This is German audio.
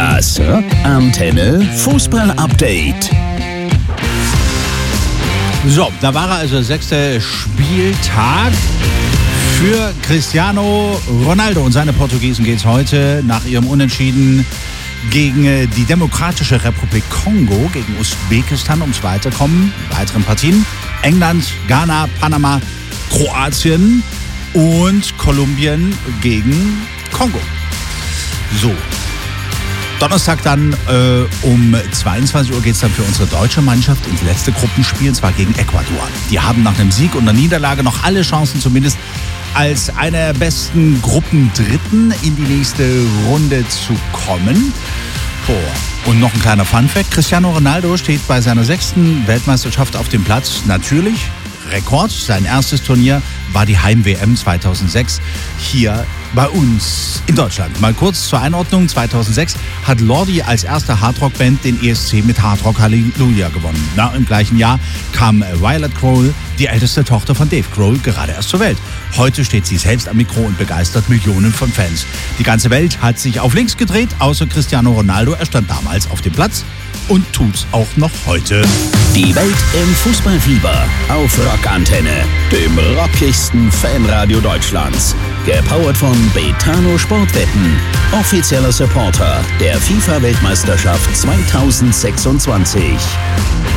Das Rockantenne Fußball-Update. So, da war er also, 6. Spieltag für Cristiano Ronaldo. Und seine Portugiesen geht es heute nach ihrem Unentschieden gegen die Demokratische Republik Kongo, gegen Usbekistan ums Weiterkommen. In weiteren Partien England, Ghana, Panama, Kroatien und Kolumbien gegen Kongo. So. Donnerstag dann um 22 Uhr geht es dann für unsere deutsche Mannschaft ins letzte Gruppenspiel, und zwar gegen Ecuador. Die haben nach einem Sieg und einer Niederlage noch alle Chancen, zumindest als einer der besten Gruppendritten in die nächste Runde zu kommen. Und noch ein kleiner Funfact: Cristiano Ronaldo steht bei seiner 6. Weltmeisterschaft auf dem Platz. Natürlich Rekord. Sein erstes Turnier war die Heim-WM 2006 hier bei uns in Deutschland. Mal kurz zur Einordnung: 2006 hat Lordi als erste Hardrock-Band den ESC mit Hardrock Hallelujah gewonnen. Im gleichen Jahr kam Violet Grohl, die älteste Tochter von Dave Grohl, gerade erst zur Welt. Heute steht sie selbst am Mikro und begeistert Millionen von Fans. Die ganze Welt hat sich auf links gedreht, außer Cristiano Ronaldo. Er stand damals auf dem Platz und tut's auch noch heute. Die Welt im Fußballfieber auf Rockantenne, dem rockigsten Fanradio Deutschlands. Gepowert von Betano Sportwetten, offizieller Supporter der FIFA-Weltmeisterschaft 2026.